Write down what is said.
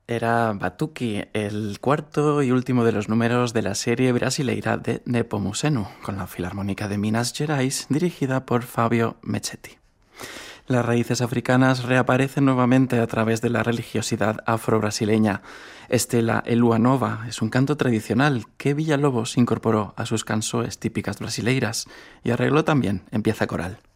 Era Batuque, el cuarto y último de los números de la serie brasileira de Nepomuceno, con la Filarmónica de Minas Gerais, dirigida por Fabio Mechetti. Las raíces africanas reaparecen nuevamente a través de la religiosidad afro-brasileña. Estela Elua Nova es un canto tradicional que Villalobos incorporó a sus canções típicas brasileiras y arregló también en pieza coral.